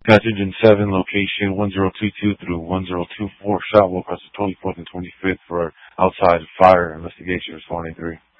Passage in 7, location 1022 through 1024, Shotwell across the 24th and 25th for outside fire investigation responding 3.